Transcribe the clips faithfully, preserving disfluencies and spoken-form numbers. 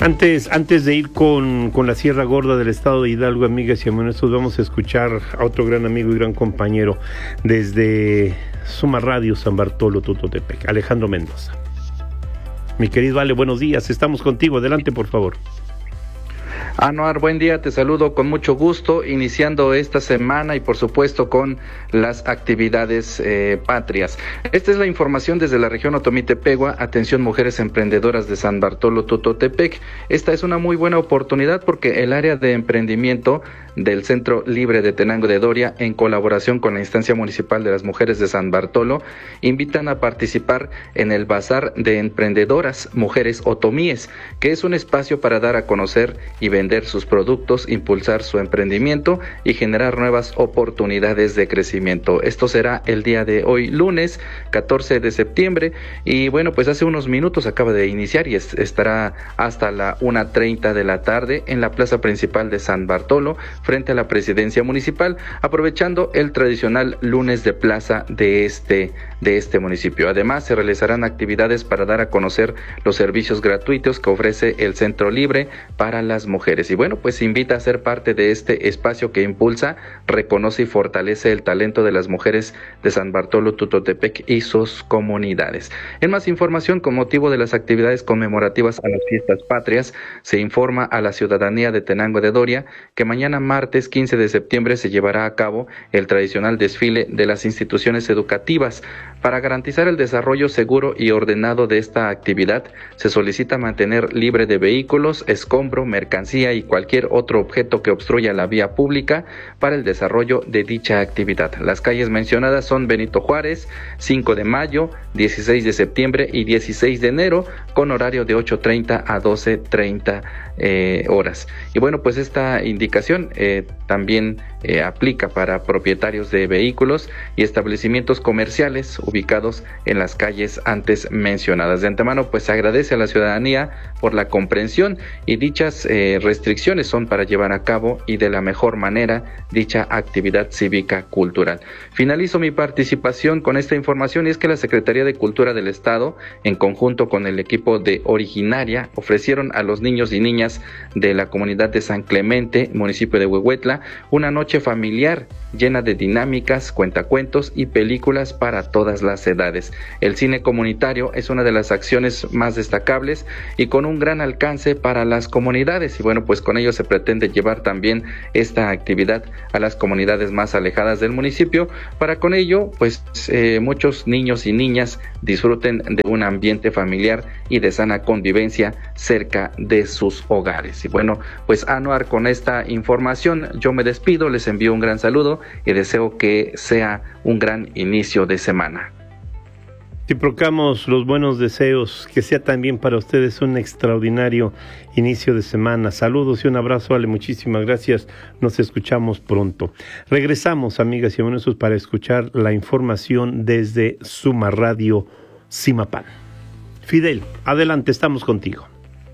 Antes, antes de ir con, con la Sierra Gorda del estado de Hidalgo, amigas y amigos, vamos a escuchar a otro gran amigo y gran compañero desde Suma Radio San Bartolo Tutotepec, Alejandro Mendoza. Mi querido Ale, buenos días, estamos contigo, adelante por favor. Anuar, buen día, te saludo con mucho gusto, iniciando esta semana y por supuesto con las actividades eh, patrias. Esta es la información desde la región Otomí-Tepegua. Atención, mujeres emprendedoras de San Bartolo Tutotepec. Esta es una muy buena oportunidad porque el área de emprendimiento del Centro Libre de Tenango de Doria, en colaboración con la Instancia Municipal de las Mujeres de San Bartolo, invitan a participar en el Bazar de Emprendedoras Mujeres Otomíes, que es un espacio para dar a conocer y vender sus productos, impulsar su emprendimiento y generar nuevas oportunidades de crecimiento. Esto será el día de hoy, lunes catorce de septiembre, y bueno, pues hace unos minutos acaba de iniciar y es, estará hasta la una treinta de la tarde en la plaza principal de San Bartolo, frente a la presidencia municipal, aprovechando el tradicional lunes de plaza de este, de este municipio. Además, se realizarán actividades para dar a conocer los servicios gratuitos que ofrece el Centro Libre para las mujeres. Y bueno, pues invita a ser parte de este espacio que impulsa, reconoce y fortalece el talento de las mujeres de San Bartolo Tutotepec y sus comunidades. En más información, con motivo de las actividades conmemorativas a las fiestas patrias, se informa a la ciudadanía de Tenango de Doria que mañana martes quince de septiembre se llevará a cabo el tradicional desfile de las instituciones educativas. Para garantizar el desarrollo seguro y ordenado de esta actividad, se solicita mantener libre de vehículos, escombro, mercancía y cualquier otro objeto que obstruya la vía pública para el desarrollo de dicha actividad. Las calles mencionadas son Benito Juárez, cinco de mayo, dieciséis de septiembre y dieciséis de enero, con horario de ocho treinta a doce treinta eh, horas. Y bueno, pues esta indicación eh, también eh, aplica para propietarios de vehículos y establecimientos comerciales ubicados en las calles antes mencionadas. De antemano, pues se agradece a la ciudadanía por la comprensión, y dichas eh, restricciones son para llevar a cabo y de la mejor manera dicha actividad cívica cultural. Finalizo mi participación con esta información, y es que la Secretaría de Cultura del Estado, en conjunto con el equipo de Originaria, ofrecieron a los niños y niñas de la comunidad de San Clemente, municipio de Huehuetla, una noche familiar llena de dinámicas, cuentacuentos y películas para todas las edades. El cine comunitario es una de las acciones más destacables y con un gran alcance para las comunidades, y bueno, pues con ello se pretende llevar también esta actividad a las comunidades más alejadas del municipio, para con ello pues eh, muchos niños y niñas disfruten de un ambiente familiar y de sana convivencia cerca de sus hogares. Y bueno, pues Anuar, con esta información yo me despido, les envío un gran saludo y deseo que sea un gran inicio de semana. Reciprocamos los buenos deseos, que sea también para ustedes un extraordinario inicio de semana. Saludos y un abrazo, Ale, muchísimas gracias, nos escuchamos pronto. Regresamos, amigas y amigos, para escuchar la información desde Suma Radio Zimapán. Fidel, adelante, estamos contigo.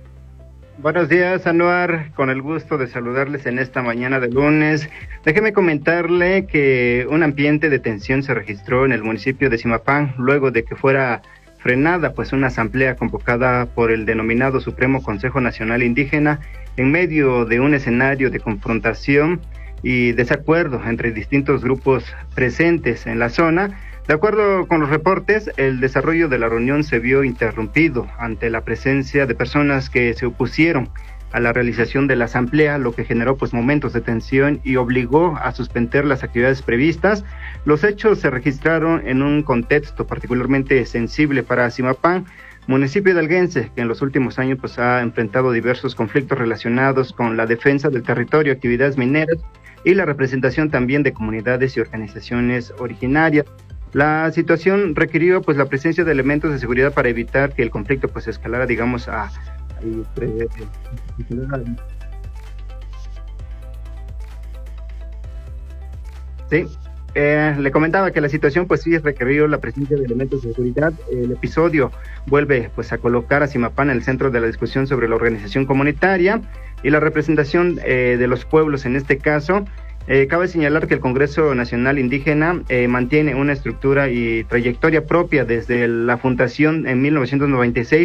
Buenos días, Anuar, con el gusto de saludarles en esta mañana de lunes. Déjeme comentarle que un ambiente de tensión se registró en el municipio de Zimapán luego de que fuera frenada pues una asamblea convocada por el denominado Supremo Consejo Nacional Indígena en medio de un escenario de confrontación y desacuerdo entre distintos grupos presentes en la zona. De acuerdo con los reportes, el desarrollo de la reunión se vio interrumpido ante la presencia de personas que se opusieron a la realización de la asamblea, lo que generó pues momentos de tensión y obligó a suspender las actividades previstas. Los hechos se registraron en un contexto particularmente sensible para Zimapán, municipio hidalguense, que en los últimos años pues ha enfrentado diversos conflictos relacionados con la defensa del territorio, actividades mineras y la representación también de comunidades y organizaciones originarias. La situación requirió pues la presencia de elementos de seguridad para evitar que el conflicto pues escalara, digamos, a... a sí, eh, le comentaba que la situación pues sí requirió la presencia de elementos de seguridad. El episodio vuelve pues a colocar a Zimapán en el centro de la discusión sobre la organización comunitaria y la representación eh, de los pueblos en este caso. Eh, cabe señalar que el Congreso Nacional Indígena eh, mantiene una estructura y trayectoria propia desde la fundación en mil novecientos noventa y seis,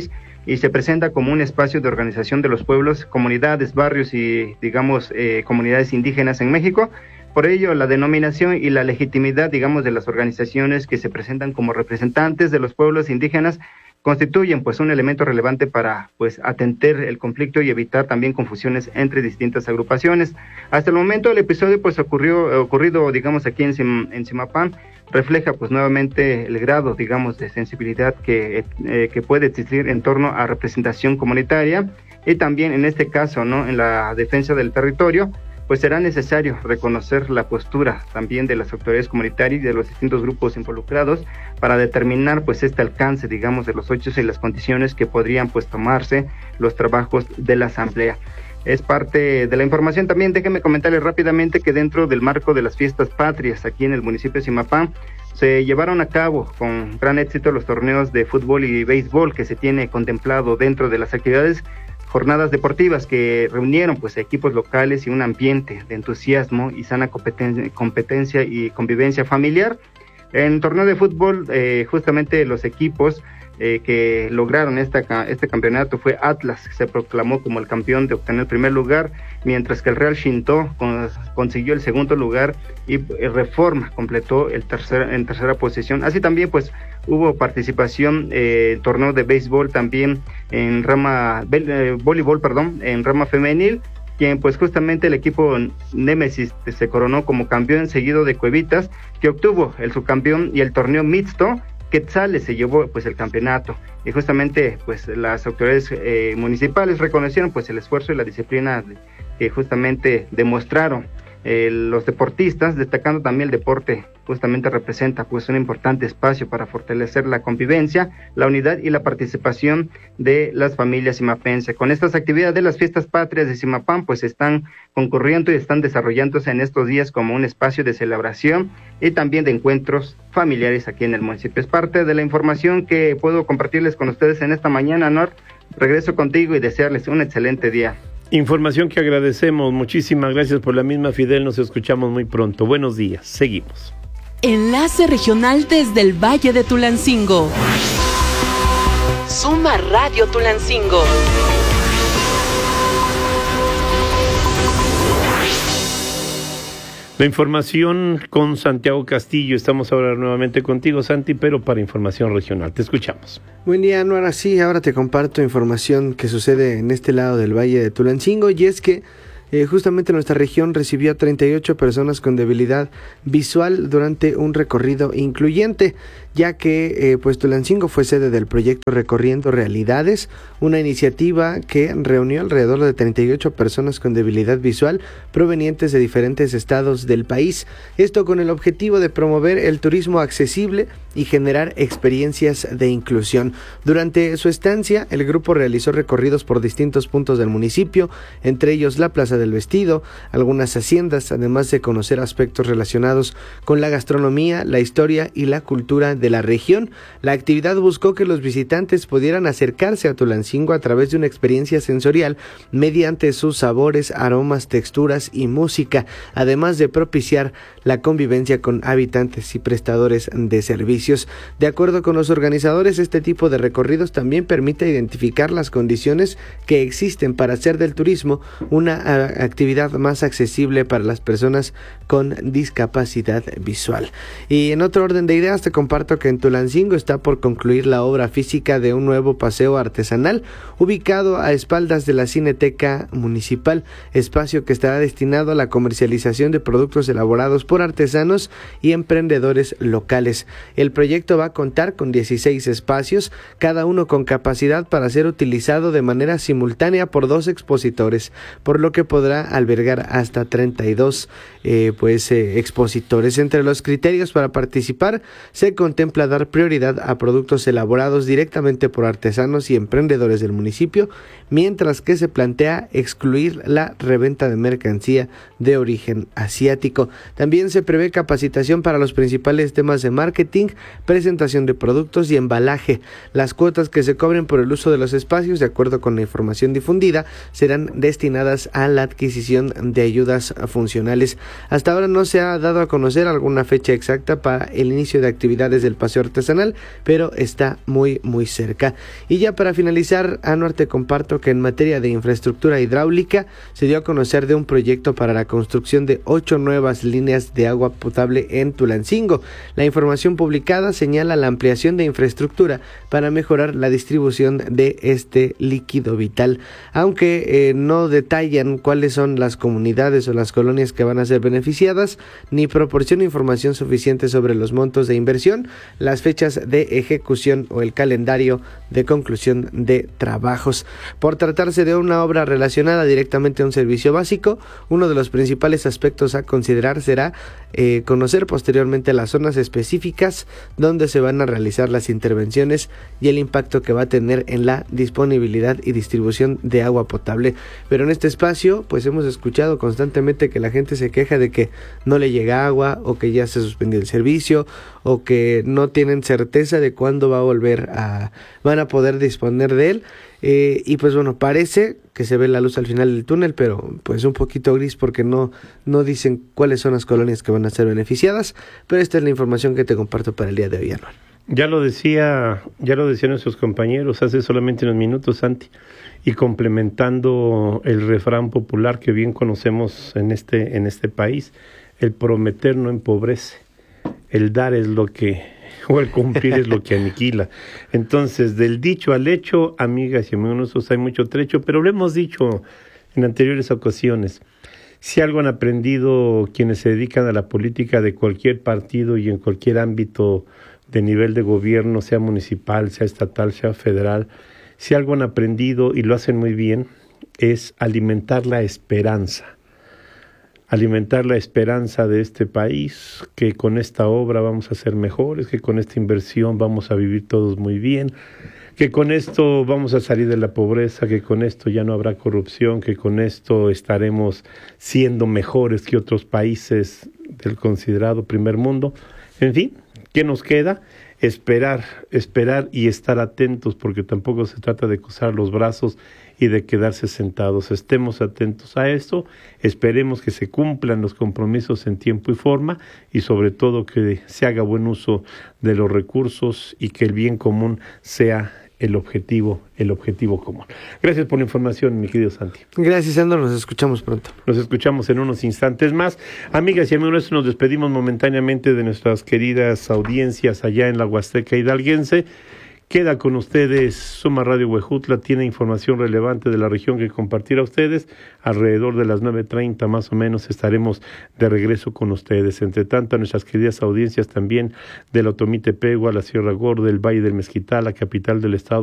y se presenta como un espacio de organización de los pueblos, comunidades, barrios y, digamos, eh, comunidades indígenas en México. Por ello, la denominación y la legitimidad, digamos, de las organizaciones que se presentan como representantes de los pueblos indígenas constituyen, pues, un elemento relevante para, pues, atender el conflicto y evitar también confusiones entre distintas agrupaciones. Hasta el momento, el episodio, pues, ocurrió, ocurrido, digamos, aquí en, Sim, en Zimapán, refleja, pues, nuevamente el grado, digamos, de sensibilidad que, eh, que puede existir en torno a representación comunitaria y también, en este caso, ¿no?, en la defensa del territorio, pues será necesario reconocer la postura también de las autoridades comunitarias y de los distintos grupos involucrados para determinar, pues, este alcance, digamos, de los hechos y las condiciones que podrían, pues, tomarse los trabajos de la asamblea. Es parte de la información. También déjenme comentarles rápidamente que dentro del marco de las fiestas patrias aquí en el municipio de Zimapán se llevaron a cabo con gran éxito los torneos de fútbol y béisbol que se tiene contemplado dentro de las actividades, jornadas deportivas que reunieron, pues, equipos locales y un ambiente de entusiasmo y sana competencia, competencia y convivencia familiar. En torneo de fútbol, eh, justamente los equipos eh, que lograron esta, este campeonato fue Atlas, que se proclamó como el campeón de obtener el primer lugar, mientras que el Real Shinto con, consiguió el segundo lugar y eh, Reforma completó el tercer, en tercera posición. Así también, pues, hubo participación eh, en torneo de béisbol también en rama, eh, voleibol, perdón, en rama femenil, quien, pues, justamente el equipo Némesis se coronó como campeón, seguido de Cuevitas, que obtuvo el subcampeón, y el torneo mixto Quetzales se llevó, pues, el campeonato. Y justamente, pues, las autoridades eh, municipales reconocieron, pues, el esfuerzo y la disciplina que justamente demostraron eh, los deportistas, destacando también el deporte justamente representa, pues, un importante espacio para fortalecer la convivencia, la unidad y la participación de las familias zimapenses. Con estas actividades de las fiestas patrias de Zimapán, pues, están concurriendo y están desarrollándose en estos días como un espacio de celebración y también de encuentros familiares aquí en el municipio. Es parte de la información que puedo compartirles con ustedes en esta mañana, Nor. Regreso contigo y desearles un excelente día. Información que agradecemos. Muchísimas gracias por la misma, Fidel. Nos escuchamos muy pronto. Buenos días. Seguimos. Enlace regional desde el Valle de Tulancingo. Suma Radio Tulancingo. La información con Santiago Castillo. Estamos ahora nuevamente contigo, Santi, pero para información regional. Te escuchamos. Buen día, Anuar. Sí, ahora te comparto información que sucede en este lado del Valle de Tulancingo, y es que Eh, justamente nuestra región recibió a treinta y ocho personas con debilidad visual durante un recorrido incluyente, ya que eh, pues Tulancingo fue sede del proyecto Recorriendo Realidades, una iniciativa que reunió alrededor de treinta y ocho personas con debilidad visual provenientes de diferentes estados del país. Esto con el objetivo de promover el turismo accesible y generar experiencias de inclusión. Durante su estancia, el grupo realizó recorridos por distintos puntos del municipio, entre ellos la Plaza del Vestido, algunas haciendas, además de conocer aspectos relacionados con la gastronomía, la historia y la cultura de la región. La actividad buscó que los visitantes pudieran acercarse a Tulancingo a través de una experiencia sensorial mediante sus sabores, aromas, texturas y música, además de propiciar la convivencia con habitantes y prestadores de servicios. De acuerdo con los organizadores, este tipo de recorridos también permite identificar las condiciones que existen para hacer del turismo una actividad más accesible para las personas con discapacidad visual. Y en otro orden de ideas, te comparto que en Tulancingo está por concluir la obra física de un nuevo paseo artesanal ubicado a espaldas de la Cineteca Municipal, espacio que estará destinado a la comercialización de productos elaborados por artesanos y emprendedores locales. El proyecto va a contar con dieciséis espacios, cada uno con capacidad para ser utilizado de manera simultánea por dos expositores, por lo que podrá albergar hasta treinta y dos eh, pues, eh, expositores. Entre los criterios para participar se contempla dar prioridad a productos elaborados directamente por artesanos y emprendedores del municipio, mientras que se plantea excluir la reventa de mercancía de origen asiático. También se prevé capacitación para los principales temas de marketing, presentación de productos y embalaje. Las cuotas que se cobren por el uso de los espacios, de acuerdo con la información difundida, serán destinadas a la adquisición de ayudas funcionales. Hasta ahora no se ha dado a conocer alguna fecha exacta para el inicio de actividades del paseo artesanal, pero está muy muy cerca. Y ya para finalizar, Anuar, te comparto que en materia de infraestructura hidráulica se dio a conocer de un proyecto para la construcción de ocho nuevas líneas de agua potable en Tulancingo. La información publicada señala la ampliación de infraestructura para mejorar la distribución de este líquido vital, aunque eh, no detallan cuáles son las comunidades o las colonias que van a ser beneficiadas, ni proporciona información suficiente sobre los montos de inversión, las fechas de ejecución o el calendario de conclusión de trabajos. Por tratarse de una obra relacionada directamente a un servicio básico, uno de los principales aspectos a considerar será eh, conocer posteriormente las zonas específicas donde se van a realizar las intervenciones y el impacto que va a tener en la disponibilidad y distribución de agua potable. Pero en este espacio pues hemos escuchado constantemente que la gente se queja de que no le llega agua, o que ya se suspendió el servicio, o que no tienen certeza de cuándo va a volver a van a poder disponer de él. Eh, y pues bueno, parece que se ve la luz al final del túnel, pero pues un poquito gris porque no, no dicen cuáles son las colonias que van a ser beneficiadas. Pero esta es la información que te comparto para el día de hoy, Anuar. Ya lo decía, ya lo decían nuestros compañeros hace solamente unos minutos, Santi, y complementando el refrán popular que bien conocemos en este, en este país: el prometer no empobrece, el dar es lo que, o el cumplir es lo que aniquila. Entonces, del dicho al hecho, amigas y amigos, hay mucho trecho, pero lo hemos dicho en anteriores ocasiones. Si algo han aprendido quienes se dedican a la política de cualquier partido y en cualquier ámbito de nivel de gobierno, sea municipal, sea estatal, sea federal, si algo han aprendido y lo hacen muy bien, es alimentar la esperanza. Alimentar la esperanza de este país, que con esta obra vamos a ser mejores, que con esta inversión vamos a vivir todos muy bien, que con esto vamos a salir de la pobreza, que con esto ya no habrá corrupción, que con esto estaremos siendo mejores que otros países del considerado primer mundo. En fin, ¿qué nos queda? Esperar, esperar y estar atentos, porque tampoco se trata de cruzar los brazos y de quedarse sentados. Estemos atentos a esto, esperemos que se cumplan los compromisos en tiempo y forma, y sobre todo que se haga buen uso de los recursos y que el bien común sea el objetivo, el objetivo común. Gracias por la información, mi querido Santi. Gracias, Andor, nos escuchamos pronto. Nos escuchamos en unos instantes más. Amigas y amigos, nos despedimos momentáneamente de nuestras queridas audiencias allá en la Huasteca hidalguense. Queda con ustedes Suma Radio Huejutla, tiene información relevante de la región que compartir a ustedes. Alrededor de las nueve treinta más o menos estaremos de regreso con ustedes. Entre tanto, a nuestras queridas audiencias también del Otomí Tepehua, la Sierra Gorda, el Valle del Mezquital, la capital del estado